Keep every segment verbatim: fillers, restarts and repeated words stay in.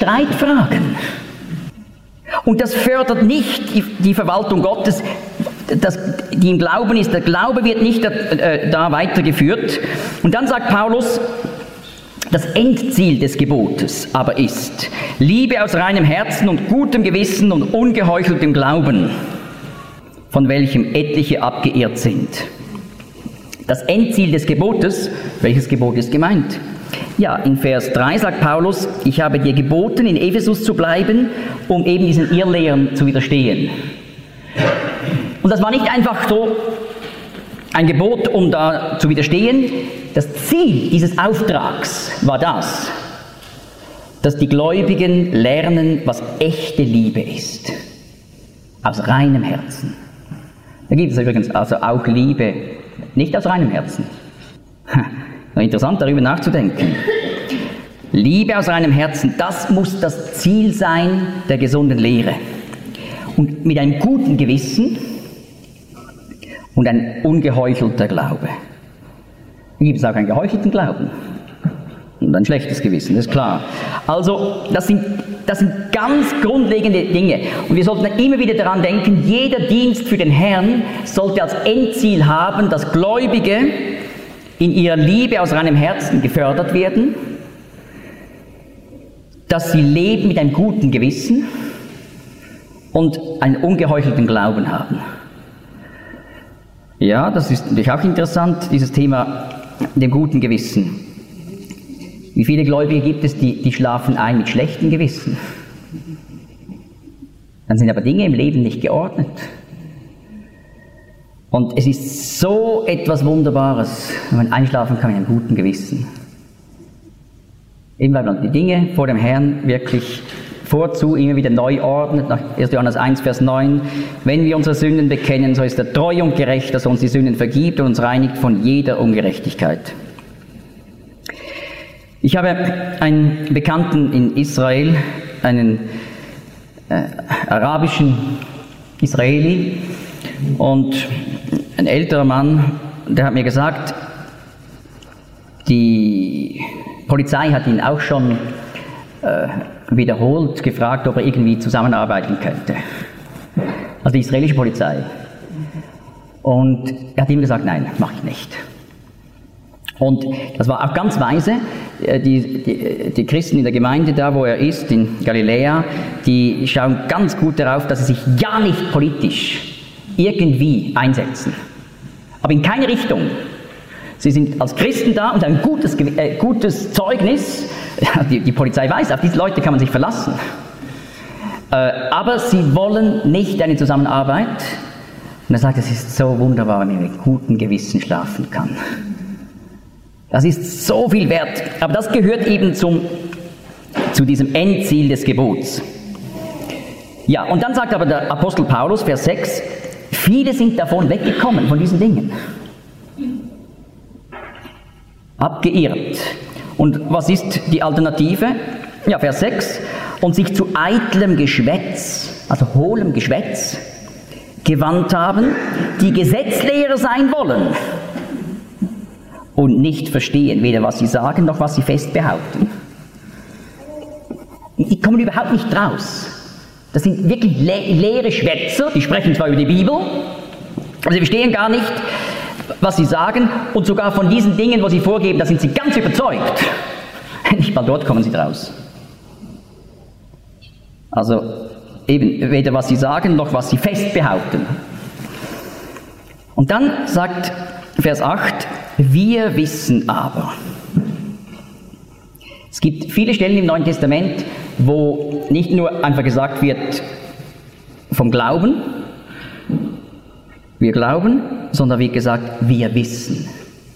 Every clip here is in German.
Streitfragen. Und das fördert nicht die, die Verwaltung Gottes, das, die im Glauben ist. Der Glaube wird nicht äh, da weitergeführt. Und dann sagt Paulus, das Endziel des Gebotes aber ist Liebe aus reinem Herzen und gutem Gewissen und ungeheucheltem Glauben, von welchem etliche abgeirrt sind. Das Endziel des Gebotes, welches Gebot ist gemeint? Ja, in Vers drei sagt Paulus, ich habe dir geboten, in Ephesus zu bleiben, um eben diesen Irrlehren zu widerstehen. Und das war nicht einfach so ein Gebot, um da zu widerstehen. Das Ziel dieses Auftrags war das, dass die Gläubigen lernen, was echte Liebe ist. Aus reinem Herzen. Da gibt es übrigens also auch Liebe, nicht aus reinem Herzen. Interessant, darüber nachzudenken. Liebe aus reinem Herzen, das muss das Ziel sein der gesunden Lehre. Und mit einem guten Gewissen und ein ungeheuchelter Glaube. Da gibt es auch einen geheuchelten Glauben und ein schlechtes Gewissen, das ist klar. Also das sind, das sind ganz grundlegende Dinge. Und wir sollten immer wieder daran denken, jeder Dienst für den Herrn sollte als Endziel haben, dass Gläubige in ihrer Liebe aus reinem Herzen gefördert werden, dass sie leben mit einem guten Gewissen und einen ungeheuchelten Glauben haben. Ja, das ist natürlich auch interessant, dieses Thema dem guten Gewissen. Wie viele Gläubige gibt es, die, die schlafen ein mit schlechtem Gewissen? Dann sind aber Dinge im Leben nicht geordnet. Und es ist so etwas Wunderbares, wenn man einschlafen kann mit einem guten Gewissen. Eben weil man die Dinge vor dem Herrn wirklich vorzu immer wieder neu ordnet, nach erster Johannes eins, Vers neun. Wenn wir unsere Sünden bekennen, so ist er treu und gerecht, dass er uns die Sünden vergibt und uns reinigt von jeder Ungerechtigkeit. Ich habe einen Bekannten in Israel, einen äh, arabischen Israeli, und ein älterer Mann, der hat mir gesagt, die Polizei hat ihn auch schon äh, wiederholt gefragt, ob er irgendwie zusammenarbeiten könnte. Also die israelische Polizei. Und er hat ihm gesagt, nein, mache ich nicht. Und das war auch ganz weise. Die, die, die Christen in der Gemeinde da, wo er ist, in Galiläa, die schauen ganz gut darauf, dass sie sich ja nicht politisch irgendwie einsetzen. Aber in keine Richtung. Sie sind als Christen da und ein gutes, äh, gutes Zeugnis. Die, die Polizei weiß, auf diese Leute kann man sich verlassen. Äh, aber sie wollen nicht eine Zusammenarbeit. Und er sagt, es ist so wunderbar, wenn man mit gutem Gewissen schlafen kann. Das ist so viel wert. Aber das gehört eben zum, zu diesem Endziel des Gebots. Ja, und dann sagt aber der Apostel Paulus, Vers sechs, viele sind davon weggekommen, von diesen Dingen. Abgeirrt. Und was ist die Alternative? Ja, Vers sechs. Und sich zu eitlem Geschwätz, also hohlem Geschwätz, gewandt haben, die Gesetzlehrer sein wollen und nicht verstehen, weder was sie sagen, noch was sie fest behaupten. Die kommen überhaupt nicht raus. Das sind wirklich le- leere Schwätzer, die sprechen zwar über die Bibel, aber sie verstehen gar nicht, was sie sagen, und sogar von diesen Dingen, wo sie vorgeben, da sind sie ganz überzeugt. Nicht mal dort kommen sie draus. Also eben weder was sie sagen, noch was sie fest behaupten. Und dann sagt Vers acht, wir wissen aber. Es gibt viele Stellen im Neuen Testament, wo nicht nur einfach gesagt wird vom Glauben, wir glauben, sondern wie gesagt, wir wissen.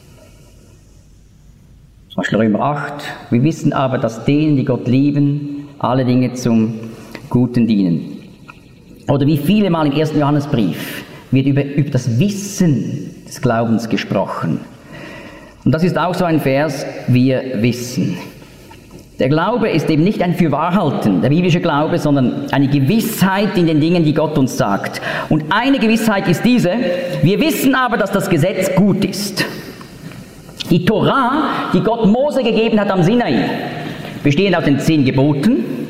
Zum Beispiel Römer acht, wir wissen aber, dass denen, die Gott lieben, alle Dinge zum Guten dienen. Oder wie viele Mal im ersten Johannesbrief wird über, über das Wissen des Glaubens gesprochen. Und das ist auch so ein Vers, wir wissen. Der Glaube ist eben nicht ein Fürwahrhalten, der biblische Glaube, sondern eine Gewissheit in den Dingen, die Gott uns sagt. Und eine Gewissheit ist diese, wir wissen aber, dass das Gesetz gut ist. Die Torah, die Gott Mose gegeben hat am Sinai, bestehend aus den zehn Geboten,